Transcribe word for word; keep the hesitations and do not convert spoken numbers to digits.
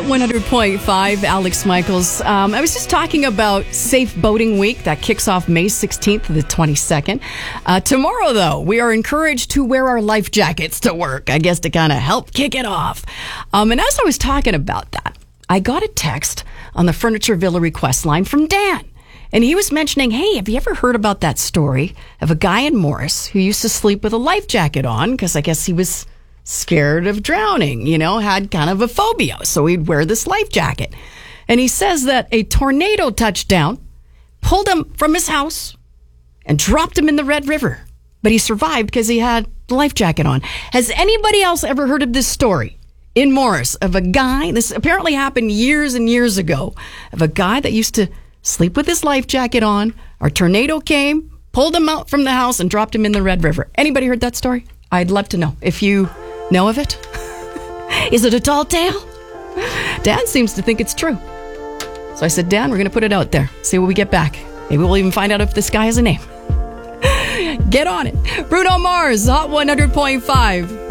Hot one hundred point five, Alex Michaels. Um, I was just talking about Safe Boating Week that kicks off May sixteenth to the twenty-second. Uh, tomorrow, though, we are encouraged to wear our life jackets to work, I guess to kind of help kick it off. Um, and as I was talking about that, I got a text on the Furniture Villa request line from Dan. And he was mentioning, hey, have you ever heard about that story of a guy in Morris who used to sleep with a life jacket on because I guess he was scared of drowning, you know, had kind of a phobia. So he'd wear this life jacket. And he says that a tornado touched down, pulled him from his house, and dropped him in the Red River. But he survived because he had the life jacket on. Has anybody else ever heard of this story in Morris of a guy, this apparently happened years and years ago, of a guy that used to sleep with his life jacket on. Our tornado came, pulled him out from the house, and dropped him in the Red River. Anybody heard that story? I'd love to know. If you know of it? Is it a tall tale? Dan seems to think it's true. So I said, Dan, we're going to put it out there. See what we get back. Maybe we'll even find out if this guy has a name. Get on it. Bruno Mars, Hot one hundred point five.